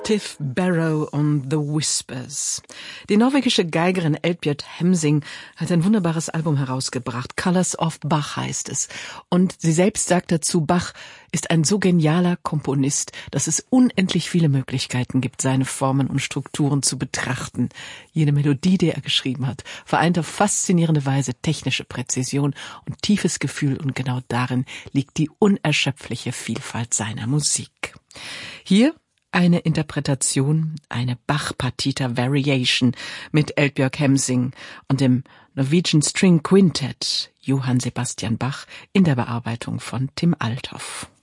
Tiff Barrow und The Whispers. Die norwegische Geigerin Eldbjørg Hemsing hat ein wunderbares Album herausgebracht. Colors of Bach heißt es. Und sie selbst sagt dazu, Bach ist ein so genialer Komponist, dass es unendlich viele Möglichkeiten gibt, seine Formen und Strukturen zu betrachten. Jede Melodie, die er geschrieben hat, vereint auf faszinierende Weise technische Präzision und tiefes Gefühl, und genau darin liegt die unerschöpfliche Vielfalt seiner Musik. Hier eine Interpretation, eine Bach-Partita Variation mit Eldbjørg Hemsing und dem Norwegian String Quintet Johann Sebastian Bach in der Bearbeitung von Tim Althoff.